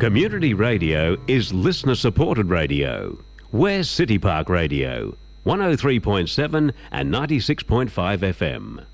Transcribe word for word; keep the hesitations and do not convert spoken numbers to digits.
Community radio is listener-supported radio. We're City Park Radio, one oh three point seven and ninety-six point five F M.